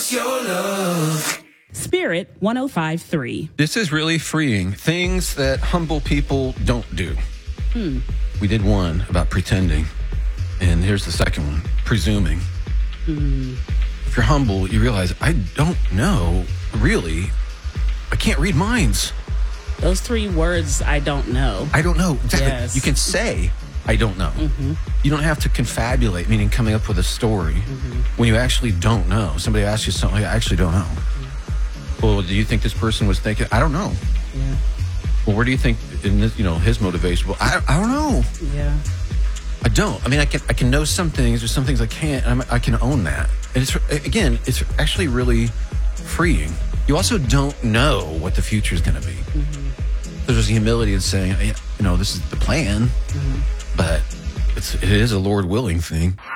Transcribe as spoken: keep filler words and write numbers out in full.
us your love. Spirit one oh five point three. This is really freeing. Things that humble people don't do. Hmm. We did one about pretending, and here's the second one, presuming. Hmm. If you're humble, you realize, I don't know, really. I can't read minds. Those three words, I don't know. I don't know. Exactly. Yes. You can say, I don't know. Mm-hmm. You don't have to confabulate, meaning coming up with a story, Mm-hmm. when you actually don't know. Somebody asks you something, I actually don't know. Mm-hmm. Well, do you think this person was thinking? I don't know. Yeah. Well, where do you think, in this, you know, his motivation? Well, I, I don't know. Yeah. I don't. I mean, I can I can know some things. There's some things I can't. And I'm, I can own that. And it's again, it's actually really freeing. You also don't know what the future is going to be. Mm-hmm. There's a humility in saying, you know, this is the plan, mm-hmm. but it's it is a Lord willing thing.